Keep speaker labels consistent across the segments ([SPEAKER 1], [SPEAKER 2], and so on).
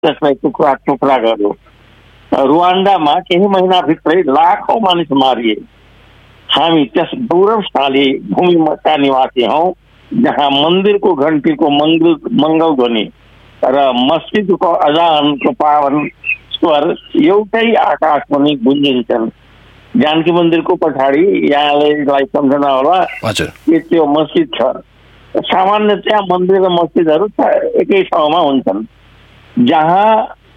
[SPEAKER 1] त्यसलाई टुक्रा टुक्रा गर्यो। रुवान्डामा केही महिनाभित्रै लाखौं मानिस मारिए। हामी त्यस गौरवशाली भूमिका निवासी हौँ जहाँ मन्दिरको घन्टीको मङ्गल ध्वनि र मस्जिदको अजानको पावन स्वर एउटै आकाशमुनि गुन्जिन्छन्। जानकी मन्दिरको पछाडि यहाँलाई सम्झना होला कि त्यो मस्जिद छ। सामान्यतया मन्दिर र मस्जिदहरू एकै ठाउँमा हुन्छन्। जहाँ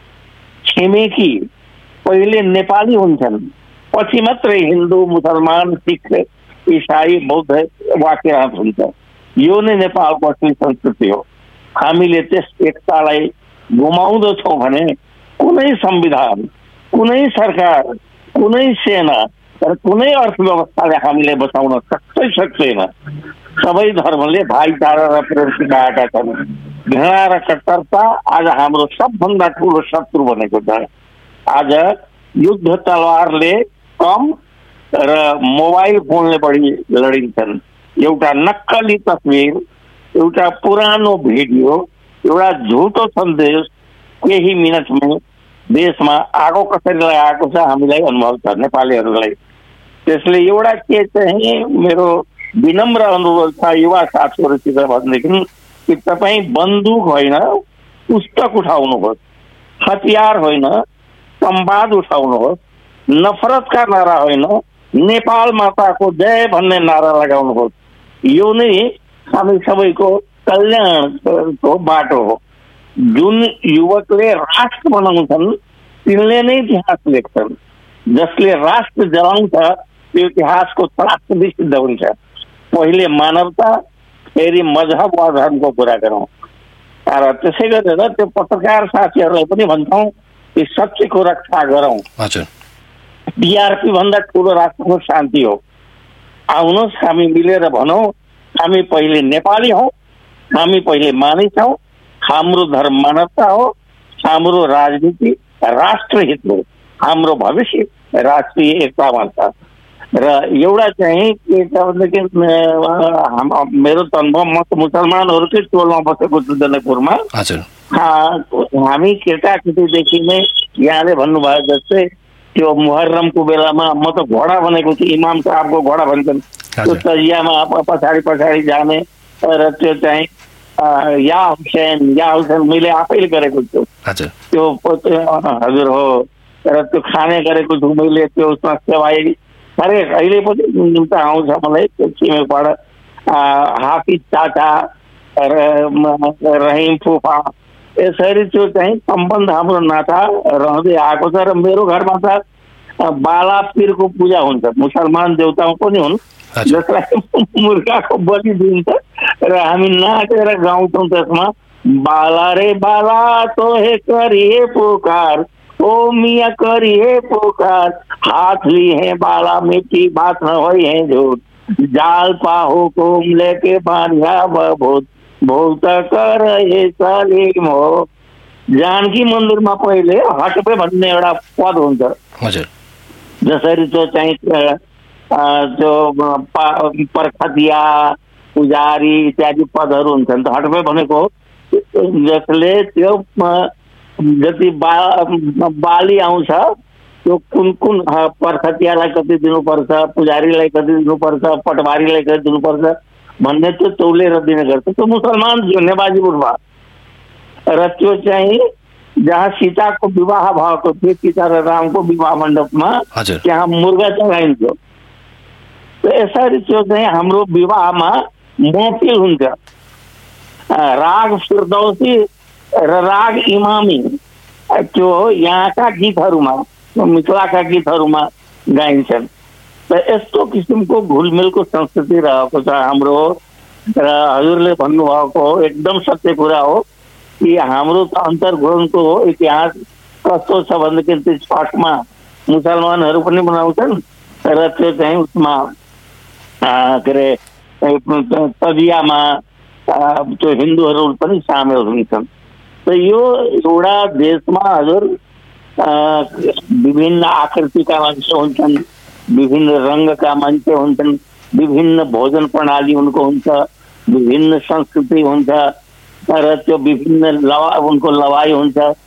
[SPEAKER 1] छिमेकी पहिले नेपाली हुन्छन्, पछि मात्रै हिन्दू, मुसलमान, सिख, इसाई, बौद्ध वा किराँत हुन्छ। यो नै नेपालको असली संस्कृति हो। हामीले त्यस एकतालाई गुमाउँदछौँ भने कुनै संविधान, कुनै सरकार, कुनै सेना र कुनै अर्थव्यवस्थाले हामीले बचाउन सक्दैन। सबै धर्मले भाइचारा र प्रेम सिकाएका छन्। घृणा र कट्टरता आज हाम्रो सबभन्दा ठुलो शत्रु बनेको छ। आज युद्ध तलवारले कम र मोबाइल फोनले बढी लडिन्छन्। एउटा नक्कली तस्विर, एउटा पुरानो भिडियो, एउटा झुटो सन्देश केही मिनटमा देशमा आगो कसरी लगाएको छ हामीलाई अनुभव छ नेपालीहरूलाई। त्यसले एउटा के चाहिँ मेरो विनम्र अनुरोध छ युवा साथीहरूसित भनेदेखि कि तपाईँ बन्दुक होइन पुस्तक उठाउनुहोस्, हतियार होइन संवाद उठाउनुहोस्, नफरतका नारा होइन नेपाल माताको जय भन्ने नारा लगाउनुहोस्। यो नै हामी सबैको कल्याणको बाटो हो। जुन युवकले राष्ट्र बनाउँछन् तिनले नै इतिहास लेख्छन्। जसले राष्ट्र जलाउँछ त्यो इतिहासको त्रासदी सिद्ध हुन्छ। पहिले मानवता, फेरि मजहब वा धर्मको कुरा गरौँ। तर त्यसै गरेर त्यो पत्रकार साथीहरूलाई पनि भन्छौँ कि सत्यको रक्षा गरौँ। टिआरपी भन्दा ठुलो राष्ट्रको शान्ति हो। आउनुहोस् हामी मिलेर भनौँ, हामी पहिले नेपाली हौँ, हामी पहिले मानिस हौँ, हाम्रो धर्म मानवता हो, हाम्रो राजनीति राष्ट्रहित हो, हाम्रो भविष्य राष्ट्रिय एकतामा छ। र एउटा चाहिँ के छ भनेदेखि मेरो त अनुभव, म त मुसलमानहरूकै टोलमा बसेको छु जनकपुरमा। हामी केटाकेटीदेखि नै यहाँले भन्नुभयो जस्तै त्यो मुहर्रमको बेलामा म त घोडा भनेको छु, इमाम साहबको घोडा भन्छन्। त्यो तजियामा पछाडि पछाडि जाने र त्यो चाहिँ या हुसैन मैले आफैले गरेको छु त्यो हजुर हो। र त्यो खाने गरेको छु मैले। त्यो उसमा सेवाई अरे अहिले पनि आउँछ मलाई त्यो छिमेकबाट हाफिज चाचा र रहिम फुफा, यसरी त्यो चाहिँ सम्बन्ध हाम्रो नाता रहँदै आएको छ। र मेरो घरमा त बाला पीरको पूजा हुन्छ, मुसलमान देउता पनि हुन् जसलाई मुर्गाको बलि दिन्छ र हामी नाचेर गाउँछौँ त्यसमा बाला रे बाला तोहे करिए पुकार, ओ मियाँ करिए पुकार, हाथ ली है बाला मिट्टी बात न होई है झूठ, जाल पाहो कोम लेके बांधा बहुत बहुत कर ये सलीम हो। जानकी मन्दिरमा पहिले हटपे भन्ने एउटा पद हुन्छ। जसरी त्यो चाहिँ त्यो पर्खतिया, पुजारी इत्यादि पदहरू हुन्छन्। हटपे भनेको जसले त्यो जति बाली आउँछ त्यो कुन कुन पर्खतियालाई कति दिनुपर्छ, पुजारीलाई कति दिनुपर्छ, पटवारीलाई कति दिनुपर्छ भन्ने त्यो तौलेर दिने गर्छ। त्यो मुसलमान नेवाजीपुरमा। र त्यो चाहिँ जहाँ सीताको विवाह भएको थियो, सीता र रामको विवाह मण्डपमा त्यहाँ मुर्गा चढाइन्थ्यो। यसरी त्यो चाहिँ हाम्रो विवाहमा महफिल हुन्छ। राग फिरदौसी र राग इमामी त्यो यहाँका गीतहरूमा, मिथिलाका गीतहरूमा गाइन्छन्। र यस्तो किसिमको घुलमिलको संस्कृति रहेको छ हाम्रो। र हजुरले भन्नुभएको एकदम सत्य कुरा हो कि हाम्रो त अन्तर्ग्रहणको इतिहास कस्तो छ भनेदेखि छठमा मुसलमानहरू पनि मनाउँछन् र त्यो चाहिँ उसमा के अरे तजियामा त्यो हिन्दूहरू पनि सामेल हुन्छन्। त यो एउटा देशमा हजुर विभिन्न आकृतिका मान्छे हुन्छन्, विभिन्न रङ्गका मान्छे हुन्छन्, विभिन्न भोजन प्रणाली उनको हुन्छ, विभिन्न संस्कृति हुन्छ र त्यो विभिन्न उनको लवाई हुन्छ।